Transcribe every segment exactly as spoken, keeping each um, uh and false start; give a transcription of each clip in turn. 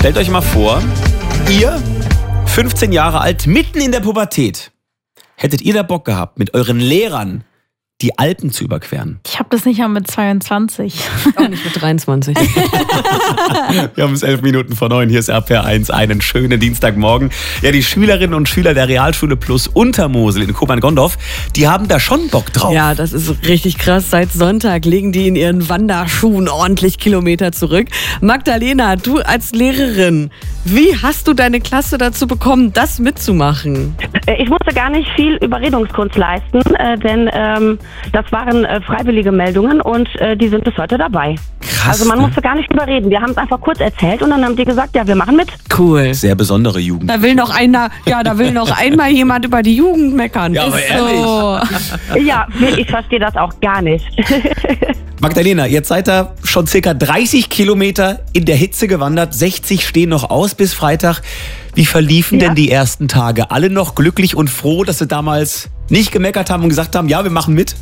Stellt euch mal vor, ihr, fünfzehn Jahre alt, mitten in der Pubertät, hättet ihr da Bock gehabt, mit euren Lehrern die Alpen zu überqueren? Ich habe das nicht mal mit zweiundzwanzig. Auch nicht mit dreiundzwanzig. Wir haben es elf Minuten vor neun. Hier ist R P R eins. Einen schönen Dienstagmorgen. Ja, die Schülerinnen und Schüler der Realschule Plus Untermosel in Kuban-Gondorf, die haben da schon Bock drauf. Ja, das ist richtig krass. Seit Sonntag legen die in ihren Wanderschuhen ordentlich Kilometer zurück. Magdalena, du als Lehrerin, wie hast du deine Klasse dazu bekommen, das mitzumachen? Ich musste gar nicht viel Überredungskunst leisten, äh, denn ähm, das waren äh, freiwillige Meldungen und äh, die sind bis heute dabei. Krass, also man ne? musste gar nicht überreden. Wir haben es einfach kurz erzählt und dann haben die gesagt, ja, wir machen mit. Cool. Sehr besondere Jugend. Da will noch einer, ja, da will noch einmal jemand über die Jugend meckern. Ja, aber Ist ehrlich. so. Ja, ich verstehe das auch gar nicht. Magdalena, jetzt seid ihr schon circa dreißig Kilometer in der Hitze gewandert. sechzig stehen noch aus bis Freitag. Wie verliefen Ja. denn die ersten Tage? Alle noch glücklich und froh, dass sie damals nicht gemeckert haben und gesagt haben, ja, wir machen mit?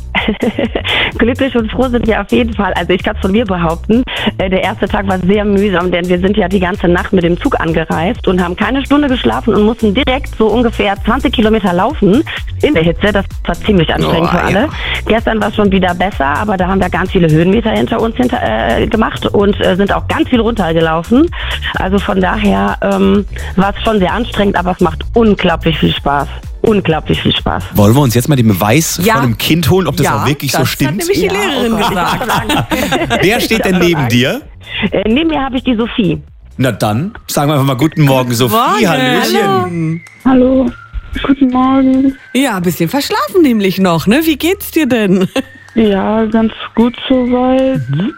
Glücklich und froh sind wir auf jeden Fall. Also ich kann es von mir behaupten, äh, der erste Tag war sehr mühsam, denn wir sind ja die ganze Nacht mit dem Zug angereist und haben keine Stunde geschlafen und mussten direkt so ungefähr zwanzig Kilometer laufen in der Hitze. Das war ziemlich anstrengend Oh, für alle. ja. Gestern war es schon wieder besser, aber da haben wir ganz viele Höhenmeter hinter uns hinter, äh, gemacht und äh, sind auch ganz viel runtergelaufen. Also von daher ähm, war es schon sehr anstrengend, aber es macht unglaublich viel Spaß. Unglaublich viel Spaß. Wollen wir uns jetzt mal den Beweis Ja. von einem Kind holen, ob das Ja, auch wirklich das so hat stimmt? nämlich die Lehrerin oh Gott, gesagt. ich hab schon Angst. Wer steht denn neben dir? Äh, neben mir habe ich die Sophie. Na dann, sagen wir einfach mal guten Morgen, Sophie. Morgen. Hallöchen. Hallo, guten Morgen. Ja, ein bisschen verschlafen nämlich noch, ne? Wie geht's dir denn? Ja, ganz gut soweit.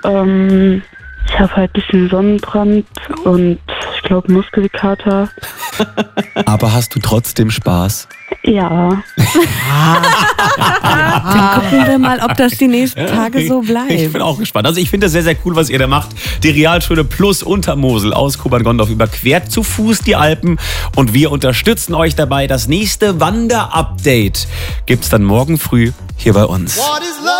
Ähm, ich habe halt ein bisschen Sonnenbrand und ich glaube Muskelkater. Aber hast du trotzdem Spaß? Ja, Dann gucken wir mal, ob das die nächsten Tage so Ich bleibt. bin auch gespannt. Also ich finde das sehr, sehr cool, was ihr da macht. Die Realschule Plus Untermosel aus Kuban-Gondorf überquert zu Fuß die Alpen und wir unterstützen euch dabei. Das nächste Wander-Update gibt's dann morgen früh hier bei uns.